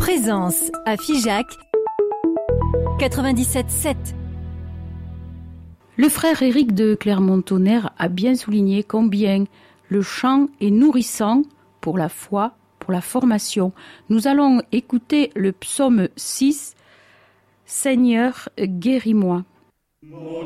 Présence à Figeac 97.7. Le frère Éric de Clermont-Tonnerre a bien souligné combien le chant est nourrissant pour la foi, pour la formation. Nous allons écouter le psaume 6, Seigneur, guéris-moi. Mon